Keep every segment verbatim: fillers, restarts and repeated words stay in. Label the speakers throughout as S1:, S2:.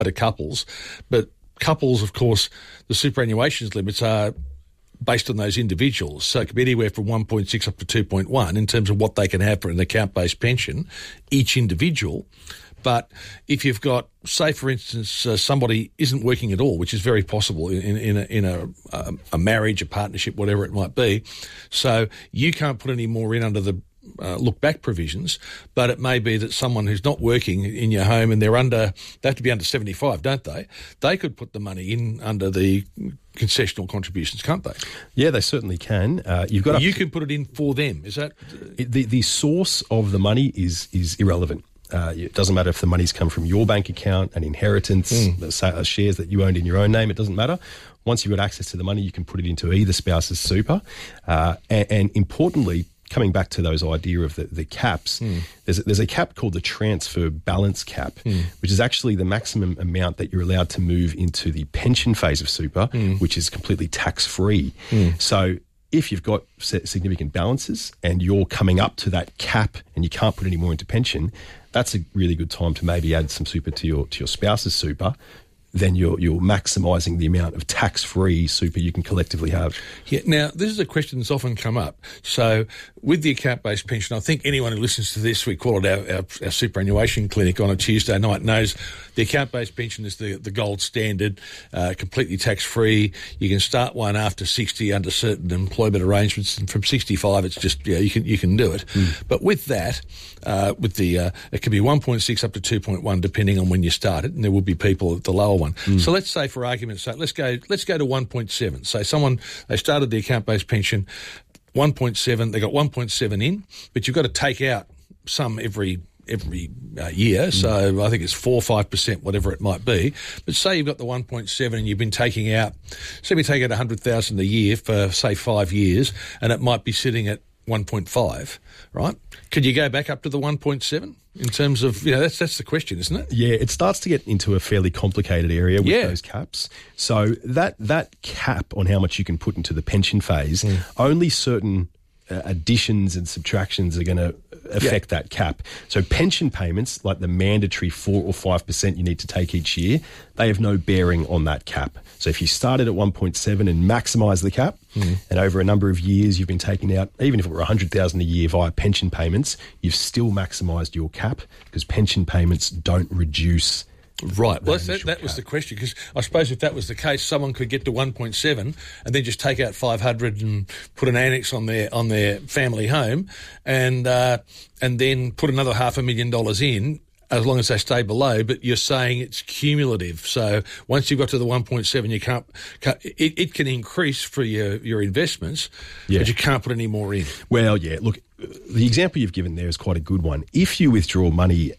S1: to couples. But couples, of course, the superannuation limits are based on those individuals. So it could be anywhere from one point six up to two point one in terms of what they can have for an account-based pension, each individual. But if you've got, say, for instance, uh, somebody isn't working at all, which is very possible in, in, a, in a, a, a marriage, a partnership, whatever it might be, so you can't put any more in under the uh, look-back provisions, but it may be that someone who's not working in your home and they're under, they have to be under seventy-five, don't they? They could put the money in under the concessional contributions, can't they?
S2: Yeah, they certainly can. Uh, you've got
S1: you
S2: to,
S1: can put it in for them, is that?
S2: It, the, the source of the money is is irrelevant. Uh, it doesn't matter if the money's come from your bank account, an inheritance, mm. the shares that you owned in your own name. It doesn't matter. Once you've got access to the money, you can put it into either spouse's super. Uh, and, and importantly, coming back to those idea of the, the caps, mm. there's, a, there's a cap called the transfer balance cap, mm. which is actually the maximum amount that you're allowed to move into the pension phase of super, mm. which is completely tax-free. Mm. So if you've got significant balances and you're coming up to that cap and you can't put any more into pension, that's a really good time to maybe add some super to your to your spouse's super. Then you're you're maximising the amount of tax-free super you can collectively have.
S1: Yeah. Now, this is a question that's often come up. So, with the account-based pension, I think anyone who listens to this, we call it our, our, our superannuation clinic on a Tuesday night, knows the account-based pension is the, the gold standard, uh, completely tax-free. You can start one after sixty under certain employment arrangements, and from sixty-five, it's just yeah, you can you can do it. Mm. But with that, uh, with the uh, it can be one point six up to two point one, depending on when you start it, and there will be people at the lower one. Mm. So let's say, for argument's sake, let's go let's go to one point seven. Say someone, they started the account-based pension, one point seven, they got one point seven in, but you've got to take out some every every uh, year, mm. so I think it's four or five percent, whatever it might be. But say you've got the one point seven and you've been taking out, say we take out one hundred thousand a year for, say, five years, and it might be sitting at one point five, right? Could you go back up to the one point seven in terms of, you know, that's that's the question, isn't it?
S2: Yeah, it starts to get into a fairly complicated area with
S1: yeah.
S2: those caps. So that that cap on how much you can put into the pension phase, mm. only certain uh, additions and subtractions are going to affect yeah. that cap. So pension payments, like the mandatory four or five percent you need to take each year, they have no bearing on that cap. So if you started at one point seven and maximise the cap, mm. and over a number of years you've been taking out, even if it were one hundred thousand dollars a year via pension payments, you've still maximised your cap because pension payments don't reduce.
S1: Right. Well, that, that was the question, because I suppose if that was the case, someone could get to one point seven and then just take out five hundred and put an annex on their on their family home, and uh, and then put another half a million dollars in, as long as they stay below. But you're saying it's cumulative. So once you've got to the one point seven, you can't, can't it, it can increase for your, your investments, yeah. but you can't put any more in.
S2: Well, yeah, look, the example you've given there is quite a good one. If you withdraw money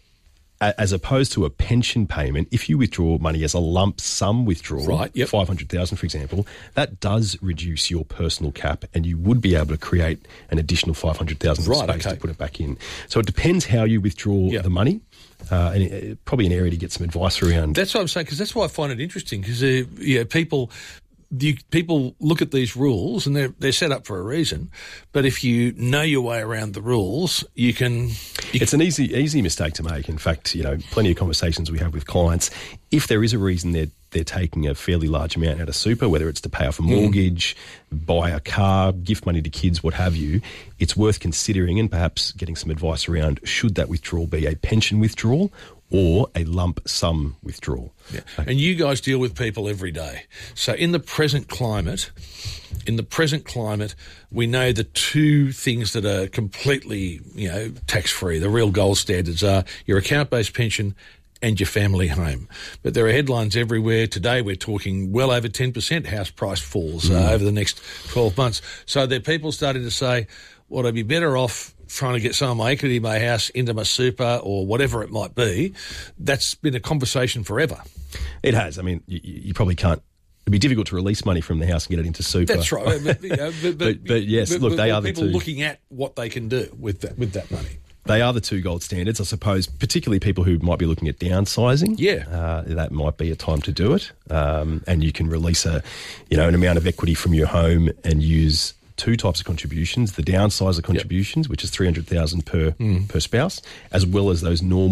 S2: as opposed to a pension payment, if you withdraw money as a lump sum withdrawal,
S1: right, yep.
S2: five hundred thousand dollars, for example, that does reduce your personal cap, and you would be able to create an additional five hundred thousand dollars
S1: right,
S2: space
S1: okay.
S2: to put it back in. So it depends how you withdraw yep. the money. Uh, and it, probably an area to get some advice around.
S1: That's what I'm saying, because that's why I find it interesting, because uh, yeah, people... You, people look at these rules and they're they're set up for a reason, but if you know your way around the rules, you can. You
S2: it's an easy easy mistake to make. In fact, you know, plenty of conversations we have with clients. If there is a reason they're they're taking a fairly large amount out of super, whether it's to pay off a mortgage, mm. buy a car, gift money to kids, what have you, it's worth considering and perhaps getting some advice around, should that withdrawal be a pension withdrawal or a lump sum withdrawal.
S1: Yeah. And you guys deal with people every day. So in the present climate, in the present climate, we know the two things that are completely, you know, tax-free, the real gold standards are your account-based pension and your family home. But there are headlines everywhere. Today we're talking well over ten percent house price falls mm. uh, over the next twelve months. So there are people starting to say, well, I'd be better off trying to get some of my equity in my house into my super or whatever it might be. That's been a conversation forever.
S2: It has. I mean, you, you probably can't. It'd be difficult to release money from the house and get it into super.
S1: That's right. But, you know, but, but,
S2: but, but yes,
S1: but,
S2: look,
S1: but,
S2: they
S1: but
S2: are the
S1: people
S2: two.
S1: looking at what they can do with that with that money.
S2: They are the two gold standards, I suppose, particularly people who might be looking at downsizing.
S1: Yeah.
S2: Uh, that might be a time to do it. Um, and you can release a, you know, an amount of equity from your home and use two types of contributions, the downsizer contributions, yep. which is three hundred thousand dollars per, mm. per spouse, as well as those normal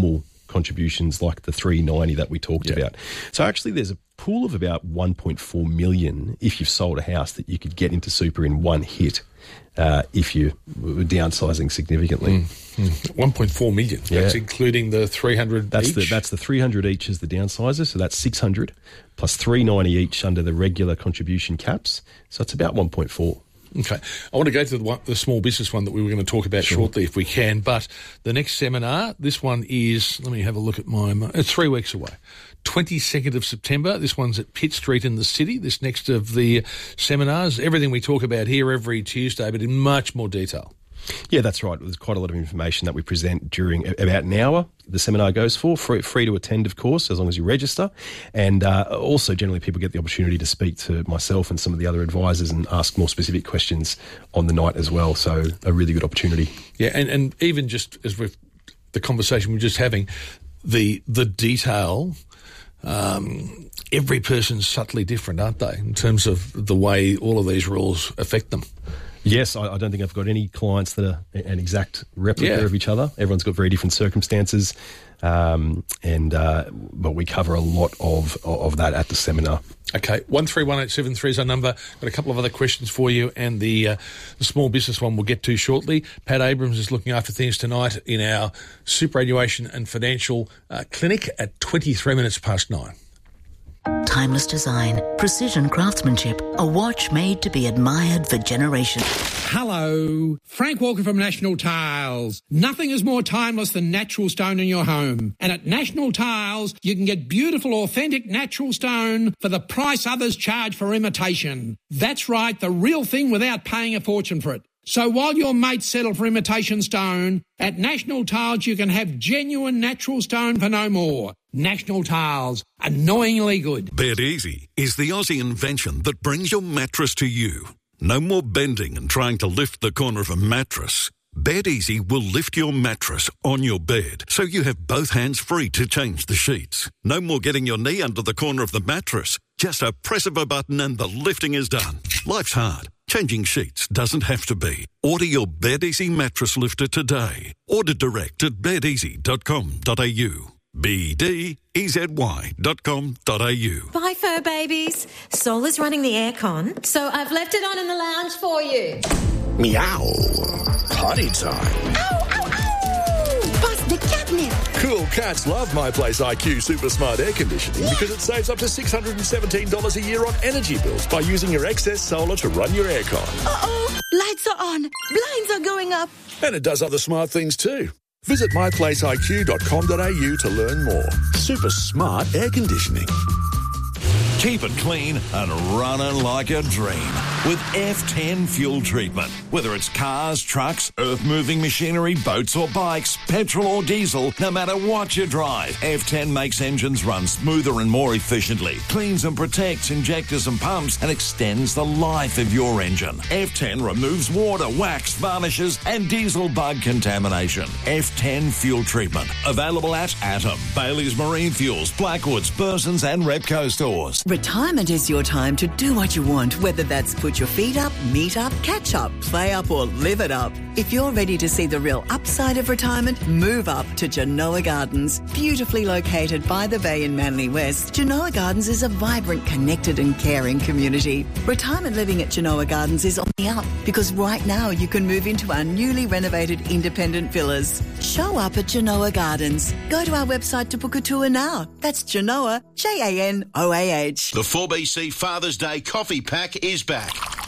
S2: contributions like the three ninety that we talked
S1: Yeah.
S2: about. So actually there's a pool of about one point four million if you've sold a house that you could get into super in one hit uh, if you were downsizing significantly.
S1: Mm, mm. one point four million.
S2: Yeah.
S1: That's including the three hundred
S2: That's
S1: each.
S2: the that's the three hundred each as the downsizer, so that's six hundred plus three ninety each under the regular contribution caps. So it's about one point four.
S1: Okay. I want to go to the, one, the small business one that we were going to talk about
S2: Sure.
S1: shortly if we can, but the next seminar, this one is, let me have a look at my, it's three weeks away. twenty-second of September. This one's at Pitt Street in the city, this next of the seminars. Everything we talk about here every Tuesday, but in much more detail.
S2: Yeah, that's right. There's quite a lot of information that we present during about an hour. The seminar goes for free, free to attend, of course, as long as you register. And uh, also, generally, people get the opportunity to speak to myself and some of the other advisors and ask more specific questions on the night as well. So, a really good opportunity.
S1: Yeah, and, and even just as with the conversation we're just having, the the detail. Um, every person's subtly different, aren't they, in terms of the way all of these rules affect them?
S2: Yes, I, I don't think I've got any clients that are an exact replica
S1: Yeah.
S2: of each other. Everyone's got very different circumstances, um, and uh, but we cover a lot of of that at the seminar.
S1: Okay, one three one eight seven three is our number. Got a couple of other questions for you, and the, uh, the small business one we'll get to shortly. Pat Abrams is looking after things tonight in our superannuation and financial uh, clinic at twenty-three minutes past nine.
S3: Timeless design, precision craftsmanship, a watch made to be admired for generations.
S4: Hello, Frank Walker from National Tiles. Nothing is more timeless than natural stone in your home. And at National Tiles, you can get beautiful, authentic natural stone for the price others charge for imitation. That's right, the real thing without paying a fortune for it. So while your mates settle for imitation stone, at National Tiles you can have genuine natural stone for no more. National Tiles, annoyingly good.
S5: Bed Easy is the Aussie invention that brings your mattress to you. No more bending and trying to lift the corner of a mattress. Bed Easy will lift your mattress on your bed so you have both hands free to change the sheets. No more getting your knee under the corner of the mattress. Just a press of a button and the lifting is done. Life's hard. Changing sheets doesn't have to be. Order your Bed Easy mattress lifter today. Order direct at bed easy dot com dot a u. B D E Z Y dot com dot a u.
S6: Bye, fur babies. Sol is running the aircon, so I've left it on in the lounge for you.
S7: Meow. Potty time.
S6: Ow, ow, ow! Bust the catnip.
S7: Cool cats love My Place I Q Super Smart Air Conditioning because it saves up to six hundred seventeen dollars a year on energy bills by using your excess solar to run your aircon.
S8: Uh-oh, lights are on, blinds are going up.
S7: And it does other smart things too. Visit my place I Q dot com dot a u to learn more. Super smart air conditioning.
S9: Keep it clean and running like a dream with F ten fuel treatment. Whether it's cars, trucks, earth-moving machinery, boats or bikes, petrol or diesel, no matter what you drive, F ten makes engines run smoother and more efficiently, cleans and protects injectors and pumps, and extends the life of your engine. F ten removes water, wax, varnishes, and diesel bug contamination. F ten fuel treatment. Available at Atom, Bailey's Marine Fuels, Blackwoods, Burson's and Repco stores.
S8: Retirement is your time to do what you want, whether that's put your feet up, meet up, catch up, play up or live it up. If you're ready to see the real upside of retirement, move up to Genoa Gardens. Beautifully located by the bay in Manly West, Genoa Gardens is a vibrant, connected and caring community. Retirement living at Genoa Gardens is on the up because right now you can move into our newly renovated independent villas. Show up at Genoa Gardens. Go to our website to book a tour now. That's Genoa, J A N O A H.
S10: The four B C Father's Day coffee pack is back.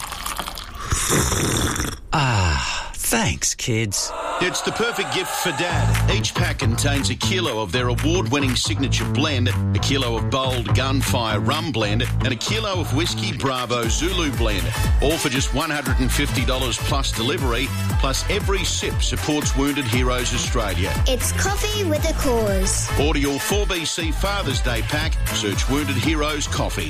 S11: Ah, thanks, kids.
S10: It's the perfect gift for Dad. Each pack contains a kilo of their award-winning signature blend, a kilo of bold Gunfire rum blend, and a kilo of Whiskey Bravo Zulu blend. All for just one hundred fifty dollars plus delivery, plus every sip supports Wounded Heroes Australia.
S12: It's coffee with a cause.
S10: Order your four B C Father's Day pack. Search Wounded Heroes Coffee.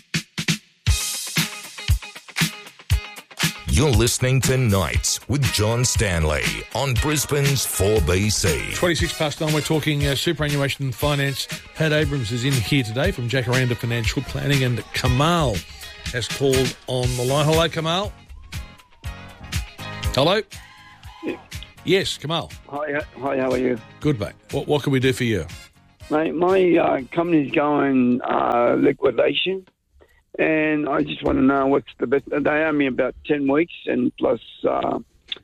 S13: You're listening to Nights with John Stanley on Brisbane's four B C.
S1: twenty-six past nine, we're talking uh, superannuation and finance. Pat Abrams is in here today from Jacaranda Financial Planning, and Kamal has called on the line. Hello, Kamal. Hello?
S14: Yeah.
S1: Yes, Kamal.
S14: Hi, hi, how are you?
S1: Good, mate. What, what can we do for you?
S14: Mate, my uh, company's going uh, liquidation, and I just want to know what's the best. They owe me about ten weeks, and plus, uh,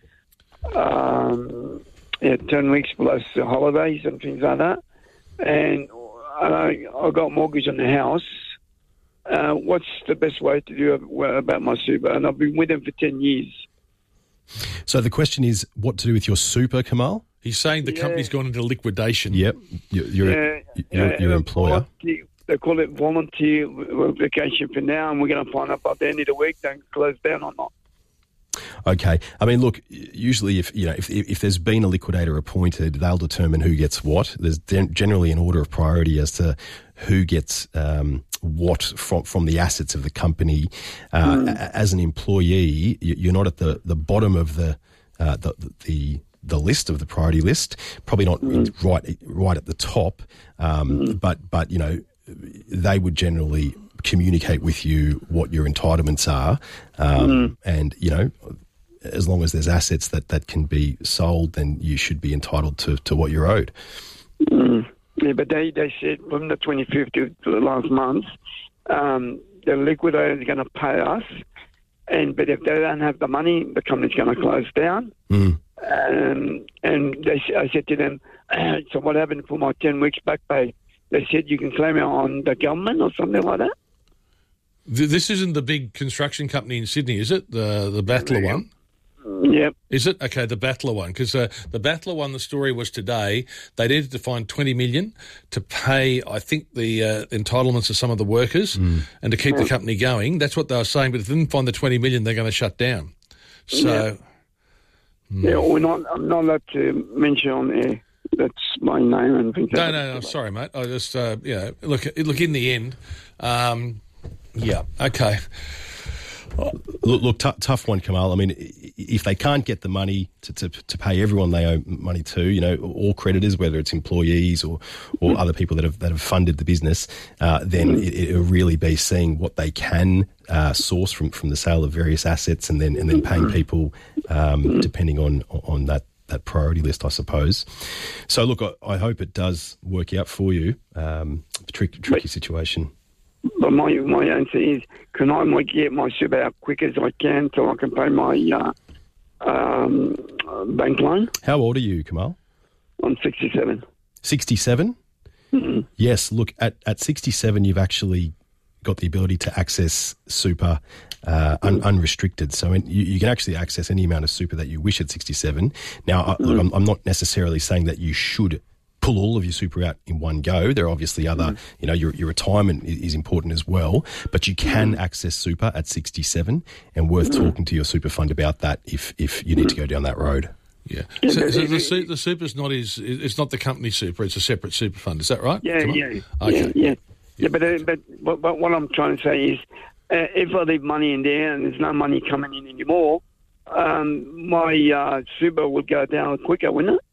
S14: um, yeah, ten weeks plus the holidays and things like that. And I, I got mortgage on the house. Uh, what's the best way to do about my super? And I've been with them for ten years.
S2: So the question is, what to do with your super, Kamal?
S1: He's saying the
S14: Yeah.
S1: company's gone into liquidation.
S2: Yep, you're, you're,
S14: Yeah,
S2: you're,
S14: yeah,
S2: your
S14: uh,
S2: employer.
S14: volunteer- They call it volunteer vacation for now, and we're going to find out by the end of the week they close down or not.
S2: Okay. I mean, look, usually if, you know, if, if there's been a liquidator appointed, they'll determine who gets what. There's generally an order of priority as to who gets um, what from, from the assets of the company. Uh,
S14: Mm.
S2: As an employee, you're not at the, the bottom of the, uh, the, the, the list of the priority list, probably not
S14: Mm.
S2: right, right at the top. Um, but, but, you know, they would generally communicate with you what your entitlements are. Um,
S14: Mm.
S2: and, you know, as long as there's assets that, that can be sold, then you should be entitled to, to what you're owed.
S14: Mm. Yeah, but they, they said from the twenty-fifth to the last month, um, the liquidator is going to pay us, and but if they don't have the money, the company's going to close down.
S2: Mm.
S14: Um, and they, I said to them, so what happened for my ten weeks back pay? They said you can claim it on the government or something like that.
S1: Th- This isn't the big construction company in Sydney, is it? The the Battler one?
S14: Yep.
S1: Is it? Okay, the Battler one. Because uh, the Battler one, the story was today, they needed to find twenty million dollars to pay, I think, the uh, entitlements of some of the workers and to keep the company going. That's what they were saying, but if they didn't find the twenty million dollars, they're going to shut down. So...
S14: Yeah, we're not, I'm not allowed to mention on air. That's my name and things
S1: No,
S14: like
S1: no, no, I'm sorry, mate. I just, uh, you know, look, look, in the end, um, yeah, okay.
S2: Look, look t- tough one, Kamal. I mean, i- if they can't get the money to, to, to pay everyone they owe money to, you know, all creditors, whether it's employees or, or other people that have that have funded the business, uh, then it, it'll really be seeing what they can uh, source from, from the sale of various assets, and then and then paying people um, depending on on that. that priority list, I suppose. So, look, I, I hope it does work out for you. Um, trick, tricky situation.
S14: But my my answer is, can I might get my super out quick as I can so I can pay my uh, um, bank loan?
S2: How old are you, Kamal?
S14: I'm sixty-seven.
S2: sixty-seven?
S14: Mm-hmm.
S2: Yes, look, at, at sixty-seven, you've actually got the ability to access super uh, un- unrestricted. So in, you, you can actually access any amount of super that you wish at sixty-seven. Now, I, look, I'm, I'm not necessarily saying that you should pull all of your super out in one go. There are obviously other, you know, your, your retirement is, is important as well, but you can access super at sixty-seven, and worth talking to your super fund about that if, if you need to go down that road.
S1: Yeah. So, so the, su- the super's not his, it's not the company super, it's a separate super fund. Is that right?
S14: Yeah,
S1: Come on.
S14: yeah,
S1: Okay.
S14: yeah, yeah. Yeah, but, uh, but but but what I'm trying to say is, uh, if I leave money in there and there's no money coming in anymore, um, my uh, super will go down quicker, wouldn't it?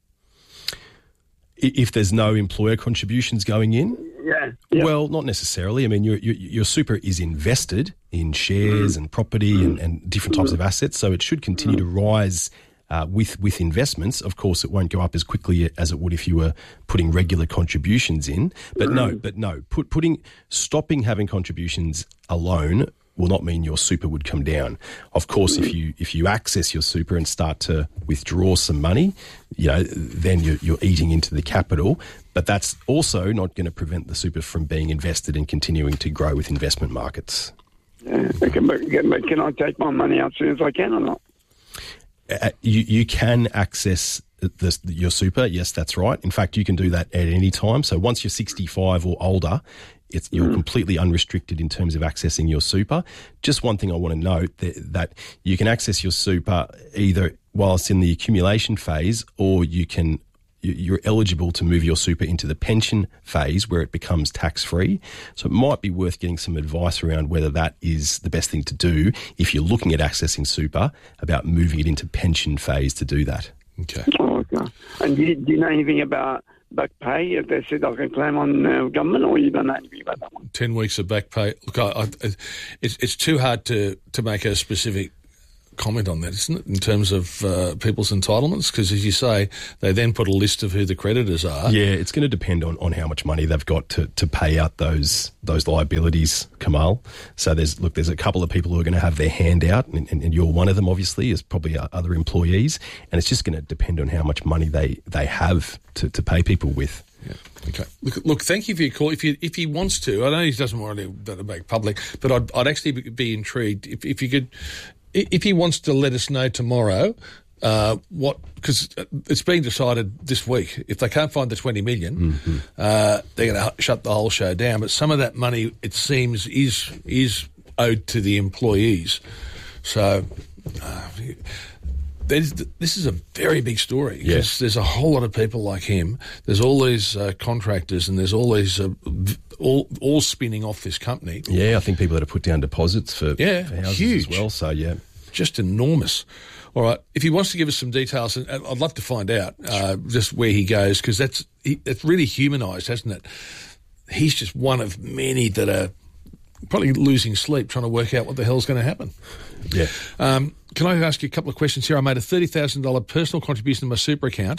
S2: If there's no employer contributions going in?
S14: Yeah. yeah.
S2: Well, not necessarily. I mean, your, your, your super is invested in shares
S14: Mm.
S2: and property and, and different types of assets, so it should continue to rise uh, with with investments. Of course, it won't go up as quickly as it would if you were putting regular contributions in. But no, but no, put, putting stopping having contributions alone will not mean your super would come down. Of course, if you if you access your super and start to withdraw some money, you know, then you're, you're eating into the capital. But that's also not going to prevent the super from being invested and continuing to grow with investment markets.
S14: Yeah, okay, but, but can I take my money out as soon as I can or not?
S2: Uh, you, you can access the, your super. Yes, that's right. In fact, you can do that at any time. So once you're sixty-five or older, it's, you're mm. completely unrestricted in terms of accessing your super. Just one thing I want to note, that, that you can access your super either whilst in the accumulation phase, or you can you're eligible to move your super into the pension phase where it becomes tax-free. So it might be worth getting some advice around whether that is the best thing to do if you're looking at accessing super, about moving it into pension phase to do that.
S1: Okay.
S14: Oh, okay. And do you, do you know anything about back pay? If they said I can claim on uh, government, or you don't know anything about that one?
S1: Ten weeks of back pay. Look, I, I, it's it's too hard to, to make a specific comment on that, isn't it, in terms of uh, people's entitlements? Because, as you say, they then put a list of who the creditors are.
S2: Yeah, it's going to depend on, on how much money they've got to, to pay out those those liabilities, Kamal. So there's look, there's a couple of people who are going to have their hand out, and, and, and you're one of them, obviously, as probably other employees, and it's just going to depend on how much money they, they have to, to pay people with.
S1: Yeah. Okay. Look, look. Thank you for your call. If you, if he wants to, I know he doesn't want to, to make public, but I'd, I'd actually be intrigued if, if you could, if he wants to let us know tomorrow, uh, what, because it's been decided this week. If they can't find the twenty million, mm-hmm. uh, they're going to shut the whole show down. But some of that money, it seems, is is owed to the employees. So. Uh, There's, this is a very big story because
S2: yes.
S1: there's a whole lot of people like him. There's all these uh, contractors and there's all these uh, all all spinning off this company.
S2: Yeah, I think people that have put down deposits for,
S1: yeah,
S2: for houses
S1: huge.
S2: as well. So yeah,
S1: just enormous. All right, if he wants to give us some details, and I'd love to find out uh, just where he goes because that's he, it's really humanised, hasn't it? He's just one of many that are probably losing sleep trying to work out what the hell's going to happen.
S2: Yeah.
S1: Um, can I ask you a couple of questions here? I made a thirty thousand dollars personal contribution to my super account.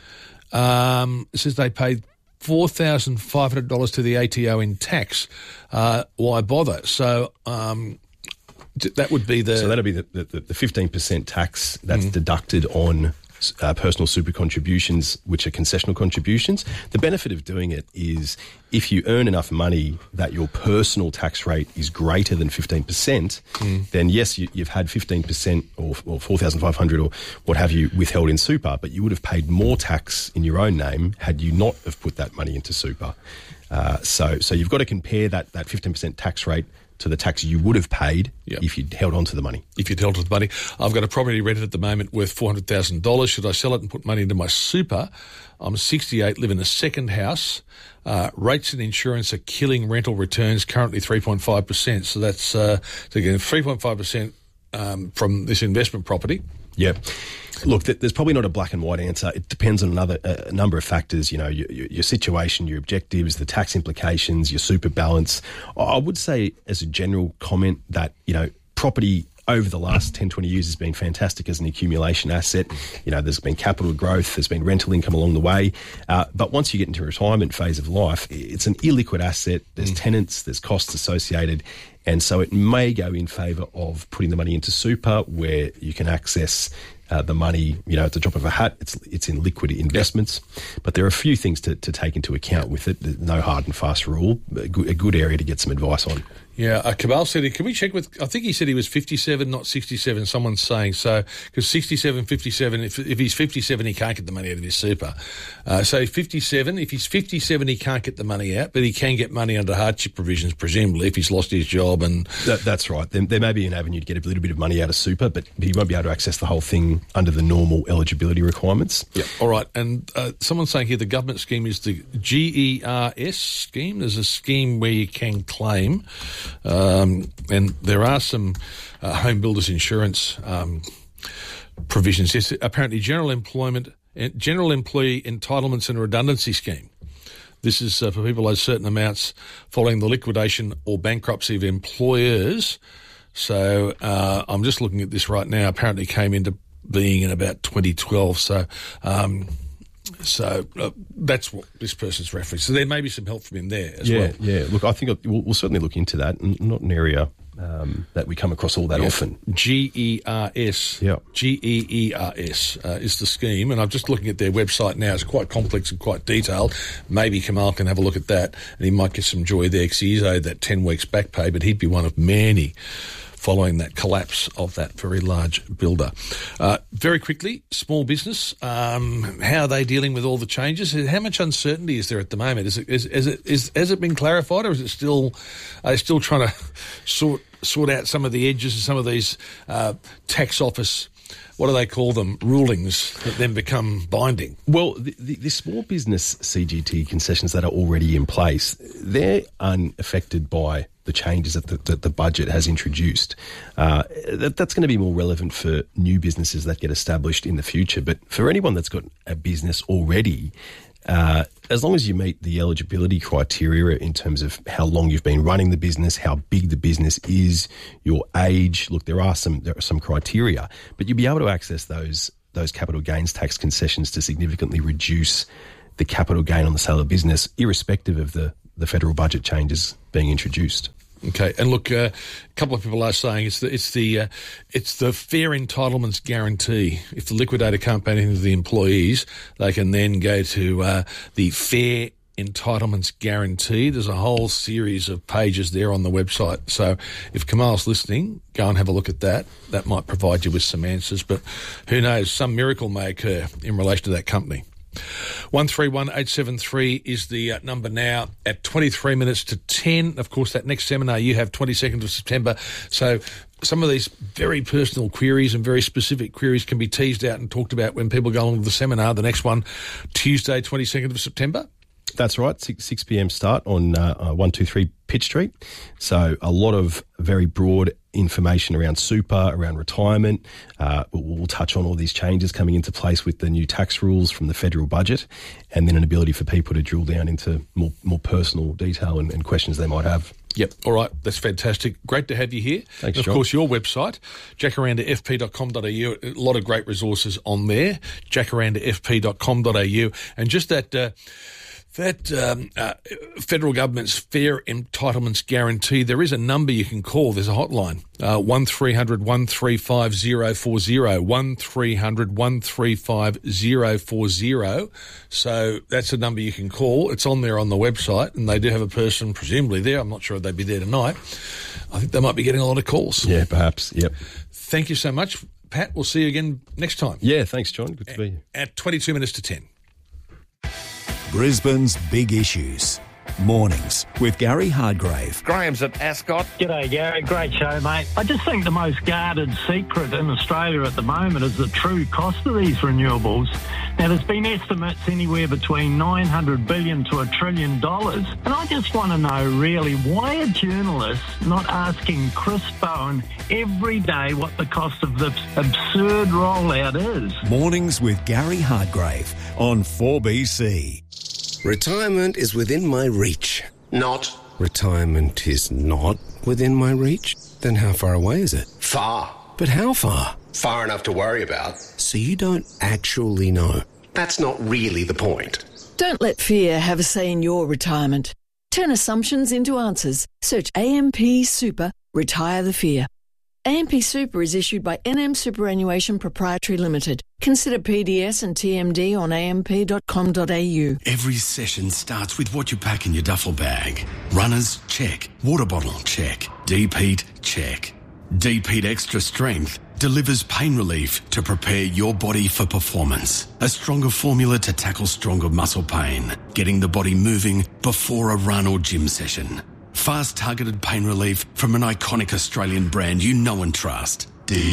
S1: Um, it says they paid four thousand five hundred dollars to the A T O in tax. Uh, why bother? So um, that would be the...
S2: So that would be the, the, the fifteen percent tax that's mm. deducted on uh, personal super contributions, which are concessional contributions. The benefit of doing it is if you earn enough money that your personal tax rate is greater than fifteen percent, mm. then yes, you, you've had fifteen percent or, or four thousand five hundred dollars or what have you withheld in super, but you would have paid more tax in your own name had you not have put that money into super. Uh, so, so you've got to compare that, that fifteen percent tax rate to the tax you would have paid yep. if you'd held on to the money.
S1: If you'd held on to the money. I've got a property rented at the moment worth four hundred thousand dollars. Should I sell it and put money into my super? I'm sixty-eight, live in a second house. Uh, rates and insurance are killing rental returns, currently three point five percent. So that's, uh, so again, three point five percent um, from this investment property.
S2: Yep. Look, there's probably not a black and white answer. It depends on another a number of factors. You know, your, your situation, your objectives, the tax implications, your super balance. I would say, as a general comment, that you know, property over the last ten, twenty years has been fantastic as an accumulation asset. You know, there's been capital growth, there's been rental income along the way. Uh, but once you get into a retirement phase of life, it's an illiquid asset. There's mm. tenants, there's costs associated. And so it may go in favour of putting the money into super where you can access uh, the money, you know, at the drop of a hat. It's it's in liquid investments. But there are a few things to, to take into account with it. There's no hard and fast rule. A good, a good area to get some advice on.
S1: Yeah, uh, Kabal said, can we check with, I think he said he was fifty-seven, not sixty-seven, someone's saying, so, because sixty-seven, fifty-seven, if, if he's fifty-seven, he can't get the money out of his super. Uh, so fifty-seven, if he's fifty-seven, he can't get the money out, but he can get money under hardship provisions, presumably, if he's lost his job. And
S2: that, That's right. There, there may be an avenue to get a little bit of money out of super, but he won't be able to access the whole thing under the normal eligibility requirements.
S1: Yeah, all right. And uh, someone's saying here the government scheme is the G E R S scheme. There's a scheme where you can claim... Um, and there are some uh, home builders insurance um, provisions. Yes, apparently general employment, general employee entitlements and redundancy scheme. This is uh, for people owed certain amounts following the liquidation or bankruptcy of employers. So uh, I'm just looking at this right now. Apparently came into being in about twenty twelve. So. Um, So uh, that's what this person's referencing. So there may be some help from him there as
S2: yeah,
S1: well.
S2: Yeah, look, I think we'll, we'll certainly look into that. Not an area um, that we come across all that
S1: yeah.
S2: often.
S1: G E R S.
S2: Yeah.
S1: G E E R S uh, is the scheme. And I'm just looking at their website now. It's quite complex and quite detailed. Maybe Kamal can have a look at that and he might get some joy there because he's owed that ten weeks back pay, but he'd be one of many following that collapse of that very large builder. Uh, very quickly, small business, um, how are they dealing with all the changes? How much uncertainty is there at the moment? Is it, is, is it, is, has it been clarified or is it still, are they still trying to sort, sort out some of the edges of some of these uh, tax office, what do they call them, rulings that then become binding?
S2: Well, the, the, the small business C G T concessions that are already in place, they're unaffected by the changes that the, that the budget has introduced. Uh, that, that's going to be more relevant for new businesses that get established in the future. But for anyone that's got a business already, Uh, as long as you meet the eligibility criteria in terms of how long you've been running the business, how big the business is, your age. Look, there are some there are some criteria, but you'll be able to access those those capital gains tax concessions to significantly reduce the capital gain on the sale of business, irrespective of the, the federal budget changes being introduced.
S1: Okay, and look, uh, a couple of people are saying it's the it's the uh, it's the fair entitlements guarantee. If the liquidator can't pay anything to the employees, they can then go to uh, the fair entitlements guarantee. There's a whole series of pages there on the website. So if Kamal's listening, go and have a look at that. That might provide you with some answers. But who knows? Some miracle may occur in relation to that company. one three one eight seven three is the uh, number now at twenty-three minutes to ten. Of course, that next seminar you have twenty-second of September. So some of these very personal queries and very specific queries can be teased out and talked about when people go along to the seminar. The next one, Tuesday, twenty-second of September.
S2: That's right, six p.m. start on uh, one two three Pitt Street. So a lot of very broad information around super, around retirement. Uh, we'll, we'll touch on all these changes coming into place with the new tax rules from the federal budget, and then an ability for people to drill down into more, more personal detail and, and questions they might have.
S1: Yep. All right. That's fantastic. Great to have you here.
S2: Thanks,
S1: and of
S2: John.
S1: course, your website, jacaranda f p dot com dot a u. A lot of great resources on there, jacaranda f p dot com dot a u. And just that... Uh, That um, uh, federal government's fair entitlements guarantee, there is a number you can call. There's a hotline, uh, one three hundred one three five zero four zero, one three hundred one three five zero four zero. So that's a number you can call. It's on there on the website, and they do have a person presumably there. I'm not sure if they'd be there tonight. I think they might be getting a lot of calls.
S2: Yeah, perhaps. Yep.
S1: Thank you so much, Pat. We'll see you again next time.
S2: Yeah, thanks, John. Good to be here.
S1: At twenty-two minutes to ten.
S15: Brisbane's Big Issues. Mornings with Gary Hardgrave.
S16: Graham's at Ascot.
S17: G'day, Gary. Great show, mate. I just think the most guarded secret in Australia at the moment is the true cost of these renewables. Now, there's been estimates anywhere between nine hundred billion dollars to a trillion dollars. And I just want to know, really, why are journalists not asking Chris Bowen every day what the cost of this absurd rollout is?
S15: Mornings with Gary Hardgrave on four B C.
S18: Retirement is within my reach. Not. Retirement is not within my reach? Then how far away is it? Far. But how far? Far enough to worry about. So you don't actually know. That's not really the point.
S19: Don't let fear have a say in your retirement. Turn assumptions into answers. Search A M P Super, Retire the Fear. A M P Super is issued by N M Superannuation Proprietary Limited. Consider P D S and T M D on a m p dot com dot a u.
S20: Every session starts with what you pack in your duffel bag. Runners, check. Water bottle, check. D-Peat, check. D-Peat Extra Strength delivers pain relief to prepare your body for performance. A stronger formula to tackle stronger muscle pain, getting the body moving before a run or gym session. Fast targeted pain relief from an iconic Australian brand you know and trust.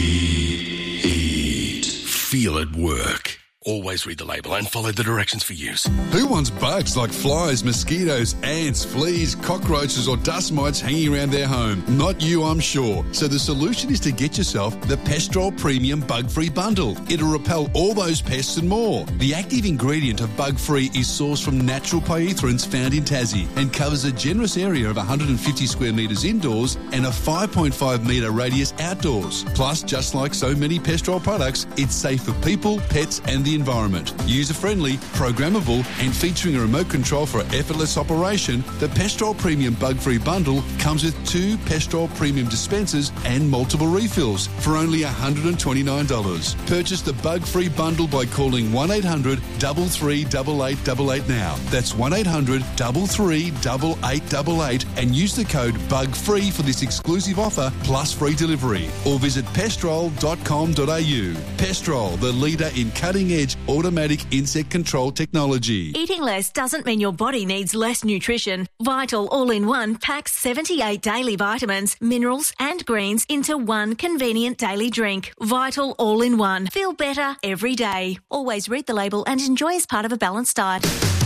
S20: D-Eat. Feel it work. Always read the label and follow the directions for use.
S21: Who wants bugs like flies, mosquitoes, ants, fleas, cockroaches or dust mites hanging around their home? Not you, I'm sure. So the solution is to get yourself the Pestrol Premium Bug-Free Bundle. It'll repel all those pests and more. The active ingredient of Bug-Free is sourced from natural pyrethrins found in Tassie and covers a generous area of one hundred fifty square metres indoors and a five point five metre radius outdoors. Plus, just like so many Pestrol products, it's safe for people, pets and the environment. User-friendly, programmable and featuring a remote control for effortless operation, the Pestrol Premium Bug-Free Bundle comes with two Pestrol Premium dispensers and multiple refills for only one hundred twenty-nine dollars. Purchase the Bug-Free Bundle by calling one eight hundred three three eight eight eight eight now. That's one eight hundred three three eight eight eight eight and use the code BUGFREE for this exclusive offer plus free delivery. Or visit pestrol dot com dot a u. Pestrol, the leader in cutting-edge automatic insect control technology.
S22: Eating less doesn't mean your body needs less nutrition. Vital All-in-One packs seventy-eight daily vitamins, minerals and greens into one convenient daily drink. Vital All-in-One. Feel better every day. Always read the label and enjoy as part of a balanced diet.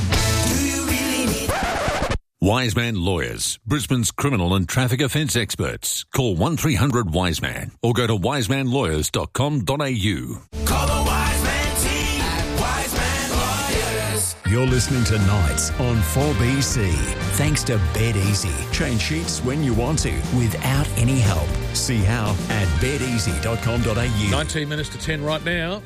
S5: Wiseman Lawyers, Brisbane's criminal and traffic offence experts. Call one three hundred Wiseman or go to wiseman lawyers dot com dot a u.
S23: Call the Wiseman team at Wiseman Lawyers.
S15: You're listening to Nights on four B C. Thanks to Bed Easy. Change sheets when you want to without any help. See how at bed easy dot com dot a u.
S1: nineteen minutes to ten right now.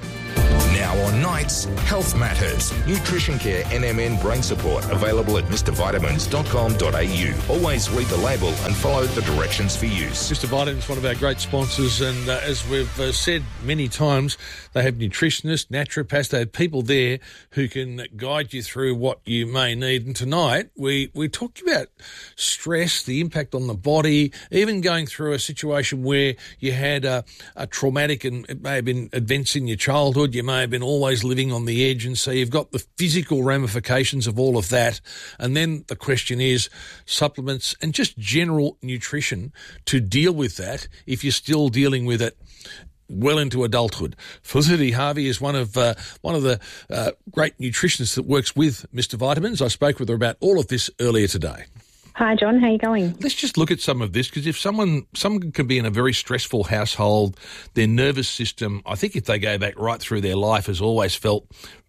S13: Now on Nights, Health Matters. Nutrition Care N M N Brain Support. Available at mr vitamins dot com dot a u. Always read the label and follow the directions for use.
S1: Mister Vitamins, one of our great sponsors, and uh, as we've uh, said many times, they have nutritionists, naturopaths, they have people there who can guide you through what you may need. And tonight, we, we talked about stress, the impact on the body, even going through a situation where you had a, a traumatic, and it may have been events in your childhood, you may have been always living on the edge, and so you've got the physical ramifications of all of that. And then the question is supplements and just general nutrition to deal with that if you're still dealing with it well into adulthood. Felicity Harvey is one of uh, one of the uh, great nutritionists that works with Mister Vitamins. I spoke with her about all of this earlier today.
S3: Hi, John. How are you going?
S1: Let's just look at some of this, because if someone someone can be in a very stressful household, their nervous system, I think if they go back right through their life, has always felt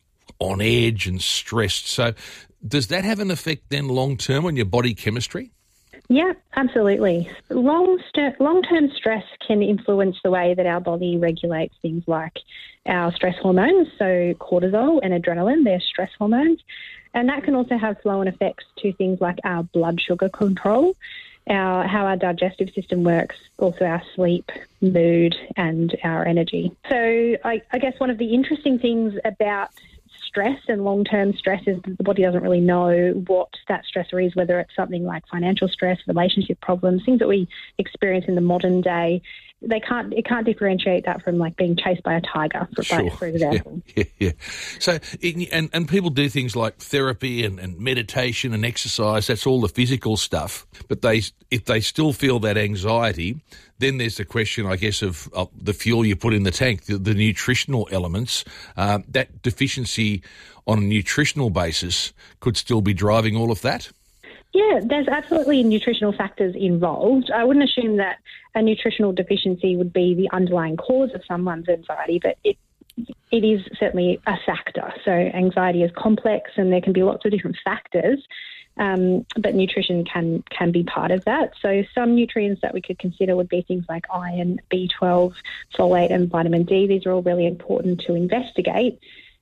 S1: on edge and stressed. So does that have an effect then long-term on your body chemistry?
S3: Yeah, absolutely. Long st- long-term stress can influence the way that our body regulates things like our stress hormones, so cortisol and adrenaline, they're stress hormones. And that can also have flow-on effects to things like our blood sugar control, our how our digestive system works, also our sleep, mood, and our energy. So I, I guess one of the interesting things about stress and long-term stress is that the body doesn't really know what that stressor is, whether it's something like financial stress, relationship problems, things that we experience in the modern day. They can't, it can't differentiate that from like being chased by a tiger, for,
S1: sure.
S3: for example.
S1: Yeah, yeah, yeah. So, and, and people do things like therapy and, and meditation and exercise. That's all the physical stuff. But they, if they still feel that anxiety, then there's the question, I guess, of, of the fuel you put in the tank, the, the nutritional elements. Uh, that deficiency on a nutritional basis could still be driving all of that.
S3: Yeah, there's absolutely nutritional factors involved. I wouldn't assume that a nutritional deficiency would be the underlying cause of someone's anxiety, but it it is certainly a factor. So anxiety is complex and there can be lots of different factors, um, but nutrition can, can be part of that. So some nutrients that we could consider would be things like iron, B twelve, folate and vitamin D. These are all really important to investigate.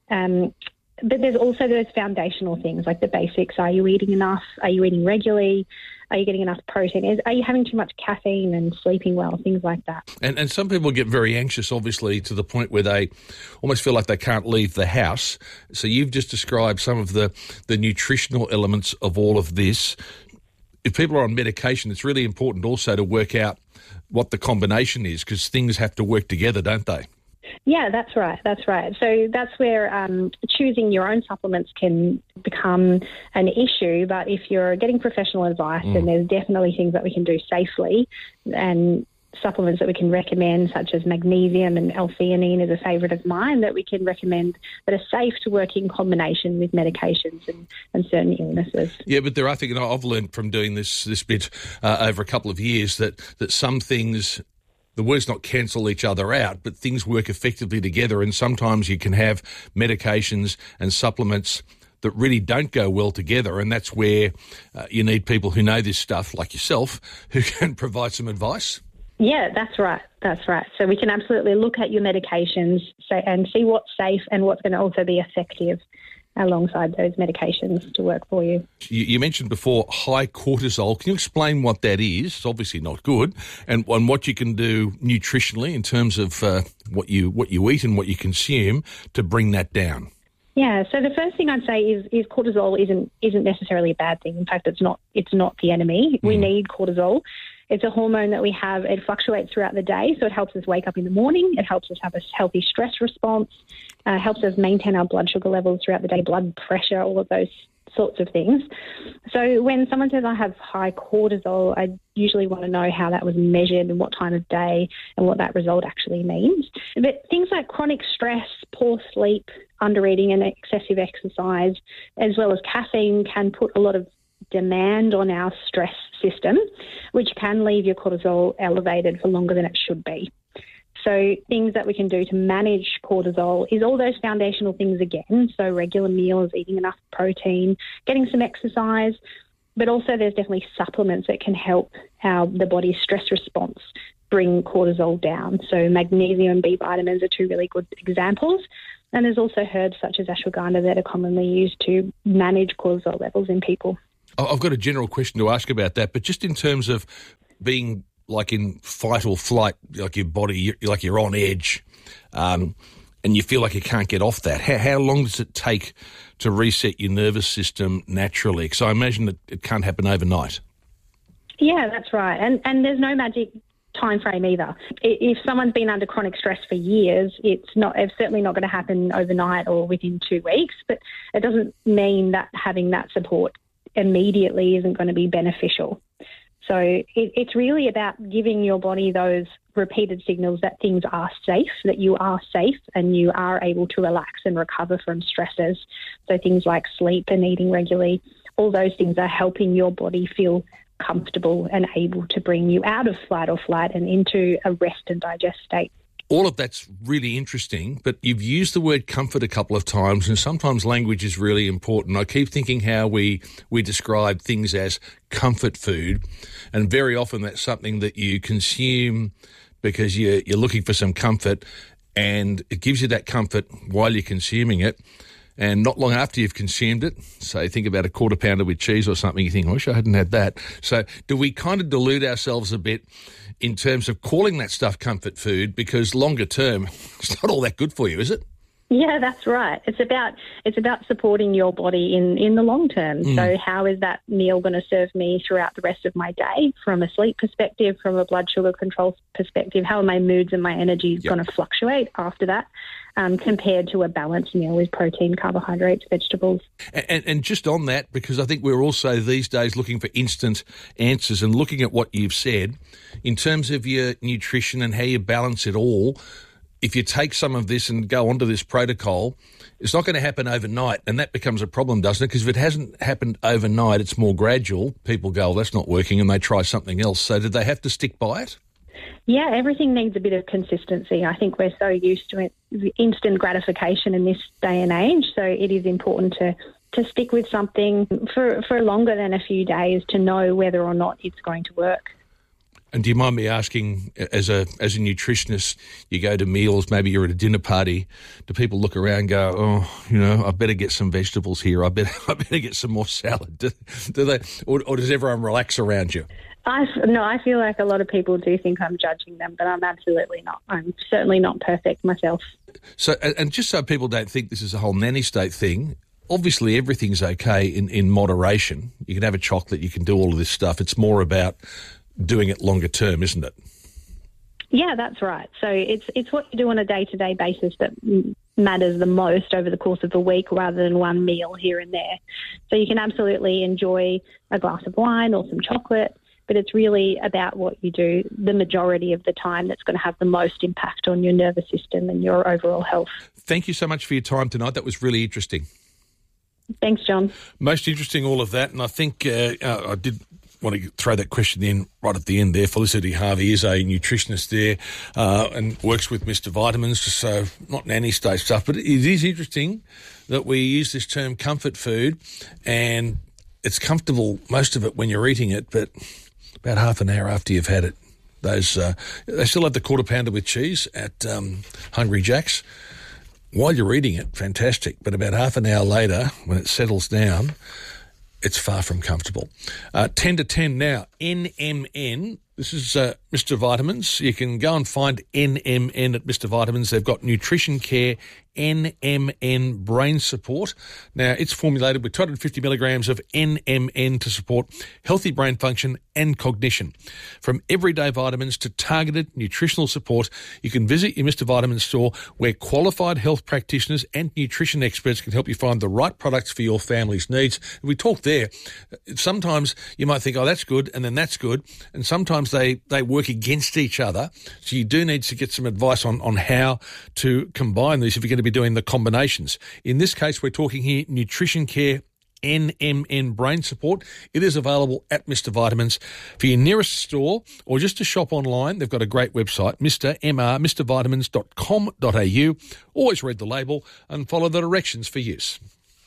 S3: Um But there's also those foundational things like the basics. Are you eating enough? Are you eating regularly? Are you getting enough protein? Is, are you having too much caffeine and sleeping well? Things like that.
S1: And, and some people get very anxious, obviously, to the point where they almost feel like they can't leave the house. So you've just described some of the, the nutritional elements of all of this. If people are on medication, it's really important also to work out what the combination is, because things have to work together, don't they?
S3: Yeah, that's right. That's right. So that's where um, choosing your own supplements can become an issue. But if you're getting professional advice, mm. then there's definitely things that we can do safely, and supplements that we can recommend, such as magnesium and L-theanine is a favourite of mine, that we can recommend that are safe to work in combination with medications and, and certain illnesses.
S1: Yeah, but there are things, and I've learned from doing this this bit uh, over a couple of years, that, that some things, the words not cancel each other out, but things work effectively together, and sometimes you can have medications and supplements that really don't go well together, and that's where uh, you need people who know this stuff, like yourself, who can provide some advice.
S3: Yeah, that's right. That's right. So we can absolutely look at your medications and see what's safe and what's going to also be effective alongside those medications to work for you.
S1: You, you mentioned before high cortisol. Can you explain what that is? It's obviously not good, and, and what you can do nutritionally in terms of uh, what you what you eat and what you consume to bring that down.
S3: Yeah, so the first thing I'd say is, is cortisol isn't isn't necessarily a bad thing. In fact, it's not it's not the enemy. Mm. We need cortisol. It's a hormone that we have. It fluctuates throughout the day, so it helps us wake up in the morning. It helps us have a healthy stress response, uh, helps us maintain our blood sugar levels throughout the day, blood pressure, all of those sorts of things. So when someone says I have high cortisol, I usually want to know how that was measured and what time of day and what that result actually means. But things like chronic stress, poor sleep, undereating and excessive exercise, as well as caffeine, can put a lot of demand on our stress system, which can leave your cortisol elevated for longer than it should be. So things that we can do to manage cortisol is all those foundational things again. So regular meals, eating enough protein, getting some exercise, but also there's definitely supplements that can help our the body's stress response bring cortisol down. So magnesium and B vitamins are two really good examples. And there's also herbs such as ashwagandha that are commonly used to manage cortisol levels in people.
S1: I've got a general question to ask about that, but just in terms of being like in fight or flight, like your body, like you're on edge, um, and you feel like you can't get off that. How, how long does it take to reset your nervous system naturally? Because I imagine that it can't happen overnight.
S3: Yeah, that's right. And and there's no magic time frame either. If someone's been under chronic stress for years, it's not it's certainly not going to happen overnight or within two weeks, but it doesn't mean that having that support immediately isn't going to be beneficial. So it, it's really about giving your body those repeated signals that things are safe, that you are safe and you are able to relax and recover from stressors. So things like sleep and eating regularly, all those things are helping your body feel comfortable and able to bring you out of fight or flight and into a rest and digest state.
S1: All of that's really interesting, but you've used the word comfort a couple of times, and sometimes language is really important. I keep thinking how we, we describe things as comfort food, and very often that's something that you consume because you're, you're looking for some comfort, and it gives you that comfort while you're consuming it. And not long after you've consumed it, say think about a quarter pounder with cheese or something, you think, I wish I hadn't had that. So do we kind of delude ourselves a bit in terms of calling that stuff comfort food, because longer term, it's not all that good for you, is it?
S3: Yeah, that's right. It's about it's about supporting your body in, in the long term. Mm. So how is that meal going to serve me throughout the rest of my day from a sleep perspective, from a blood sugar control perspective? How are my moods and my energy yep. going to fluctuate after that um, compared to a balanced meal with protein, carbohydrates, vegetables?
S1: And, and, and just on that, because I think we're also these days looking for instant answers, and looking at what you've said in terms of your nutrition and how you balance it all, if you take some of this and go onto this protocol, it's not going to happen overnight, and that becomes a problem, doesn't it? Because if it hasn't happened overnight, it's more gradual. People go, well, that's not working, and they try something else. So did they have to stick by it?
S3: Yeah, everything needs a bit of consistency. I think we're so used to it, instant gratification in this day and age, so it is important to, to stick with something for, for longer than a few days to know whether or not it's going to work.
S1: And do you mind me asking, as a as a nutritionist, you go to meals, maybe you're at a dinner party, do people look around and go, oh, you know, I better get some vegetables here, I better, I better get some more salad? Do, do they, or, or does everyone relax around you?
S3: I, no, I feel like a lot of people do think I'm judging them, but I'm absolutely not. I'm certainly not perfect myself.
S1: So, and just so people don't think this is a whole nanny state thing, obviously everything's okay in, in moderation. You can have a chocolate, you can do all of this stuff. It's more about doing it longer term, isn't it?
S3: Yeah, that's right. So it's it's what you do on a day-to-day basis that matters the most over the course of the week, rather than one meal here and there. So you can absolutely enjoy a glass of wine or some chocolate, but it's really about what you do the majority of the time that's going to have the most impact on your nervous system and your overall health.
S1: Thank you so much for your time tonight. That was really interesting.
S3: Thanks, John.
S1: Most interesting, all of that. And I think uh, uh, I did want to throw that question in right at the end there. Felicity Harvey is a nutritionist there uh, and works with Mister Vitamins, so not nanny state stuff. But it is interesting that we use this term comfort food, and it's comfortable, most of it, when you're eating it, but about half an hour after you've had it, those uh, they still have the quarter pounder with cheese at um, Hungry Jack's. While you're eating it, fantastic, but about half an hour later, when it settles down, it's far from comfortable. Uh, ten to ten now, N M N. This is uh, Mister Vitamins. You can go and find N M N at Mister Vitamins. They've got Nutrition Care N M N Brain Support. Now, it's formulated with two hundred fifty milligrams of N M N to support healthy brain function and cognition. From everyday vitamins to targeted nutritional support, you can visit your Mister Vitamins store where qualified health practitioners and nutrition experts can help you find the right products for your family's needs. We talked there. Sometimes you might think, oh, that's good, and then that's good, and sometimes they, they work against each other. So you do need to get some advice on, on how to combine these if you're going to be doing the combinations. In this case, we're talking here Nutrition Care N M N Brain Support. It is available at Mister Vitamins for your nearest store or just to shop online. They've got a great website, Mr M R, mr vitamins dot com dot a u. Always read the label and follow the directions for use.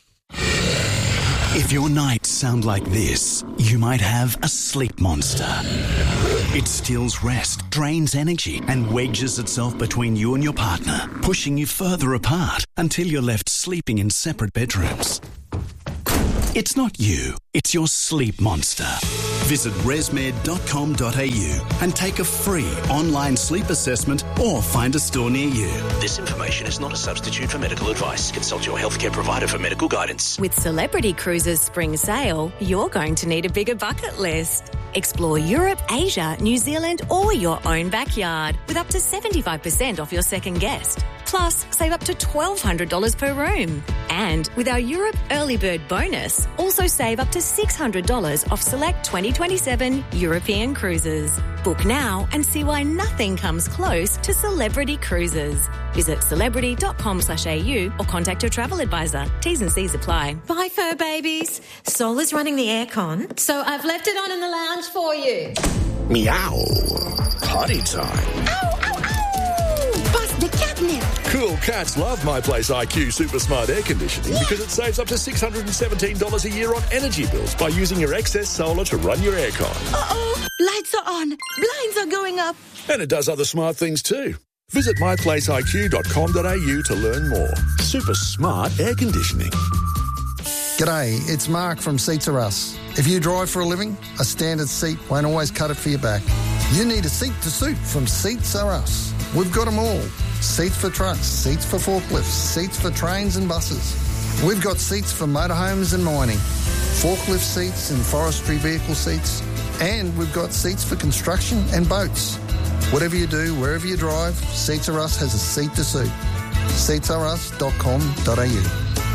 S11: If your nights sound like this, you might have a sleep monster. It steals rest, drains energy, and wedges itself between you and your partner, pushing you further apart until you're left sleeping in separate bedrooms. It's not you, it's your sleep monster. Visit resmed dot com dot a u and take a free online sleep assessment or find a store near you.
S4: This information is not a substitute for medical advice. Consult your healthcare provider for medical guidance.
S22: With Celebrity Cruises Spring Sale, you're going to need a bigger bucket list. Explore Europe, Asia, New Zealand or your own backyard with up to seventy-five percent off your second guest. Plus, save up to twelve hundred dollars per room. And with our Europe Early Bird bonus, also save up to six hundred dollars off select twenty twenty-seven European cruises. Book now and see why nothing comes close to Celebrity Cruises. Visit celebrity dot com slash a u or contact your travel advisor. T's and C's apply.
S6: Bye, fur babies. Sol is running the aircon, so I've left it on in the lounge for you.
S7: Meow. Potty time.
S6: Ow, ow, ow! Pass the catnip.
S7: Cool cats love My Place I Q Super Smart Air Conditioning because it saves up to six hundred seventeen dollars a year on energy bills by using your excess solar to run your aircon.
S16: Uh-oh, lights are on, blinds are going up.
S7: And it does other smart things too. Visit my place I Q dot com dot a u to learn more. Super smart air conditioning.
S23: G'day, it's Mark from Seats Are Us. If you drive for a living, a standard seat won't always cut it for your back. You need a seat to suit from Seats Are Us. We've got them all. Seats for trucks, seats for forklifts, seats for trains and buses. We've got seats for motorhomes and mining, forklift seats and forestry vehicle seats, and we've got seats for construction and boats. Whatever you do, wherever you drive, Seats Are Us has a seat to suit. seats are us dot com dot a u.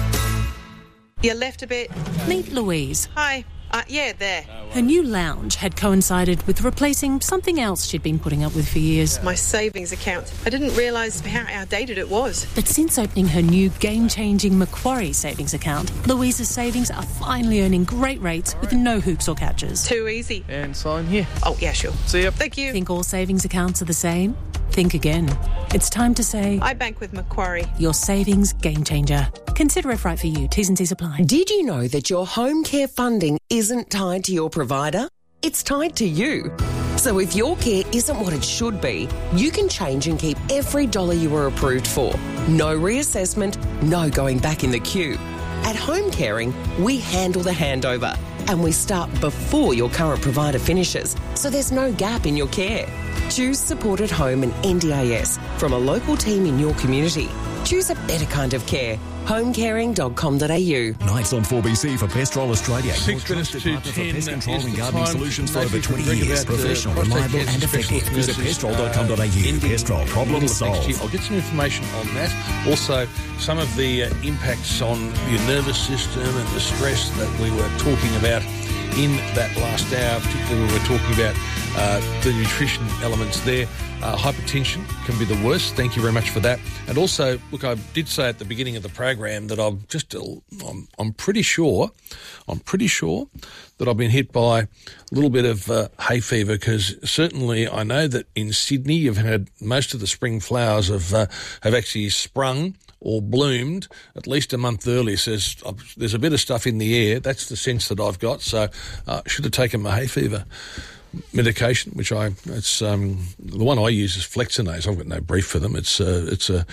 S24: You left a bit.
S25: Meet Louise.
S24: Hi. Uh, yeah, there.
S25: Her new lounge had coincided with replacing something else she'd been putting up with for years.
S24: My savings account. I didn't realise how outdated it was.
S25: But since opening her new game-changing Macquarie savings account, Louise's savings are finally earning great rates with no hoops or catches.
S24: Too easy.
S25: And sign here.
S24: Oh, yeah, sure.
S25: See ya.
S24: Thank you.
S25: Think all savings accounts are the same? Think again. It's time to say...
S24: I bank with Macquarie.
S25: Your savings game changer. Consider if right for you. T's and C's apply.
S26: Did you know that your home care funding isn't tied to your provider? It's tied to you. So if your care isn't what it should be, you can change and keep every dollar you were approved for. No reassessment, no going back in the queue. At Home Caring, we handle the handover and we start before your current provider finishes, so there's no gap in your care. Choose Supported Home and N D I S from a local team in your community. Choose a better kind of care. home caring dot com dot a u.
S15: Nights on four B C for Pestrol Australia.
S1: Six minutes to ten
S15: for pest control
S1: is
S15: and
S1: the
S15: gardening
S1: time.
S15: solutions for
S1: Maybe
S15: over
S1: we can
S15: twenty
S1: bring
S15: years.
S1: about the
S15: Professional,
S1: prostate
S15: reliable
S1: cancer
S15: and effective.
S1: specialist
S15: Visit
S1: nurses,
S15: pestrol dot com dot a u.
S1: uh,
S15: Pestrol, problem
S1: next year.
S15: solved.
S1: I'll get some information on that. Also, some of the uh, impacts on your nervous system and the stress that we were talking about in that last hour. Particularly, we were talking about uh, the nutrition elements there. Uh, hypertension can be the worst. Thank you very much for that. And also, look, I did say at the beginning of the program that I'm just, I'm, I'm pretty sure, I'm pretty sure that I've been hit by a little bit of uh, hay fever, because certainly I know that in Sydney you've had most of the spring flowers have uh, have actually sprung or bloomed at least a month early. So there's, uh, there's a bit of stuff in the air. That's the sense that I've got. So I uh, should have taken my hay fever medication, which I it's um, the one I use is Flexinase. I've got no brief for them. It's uh, it's a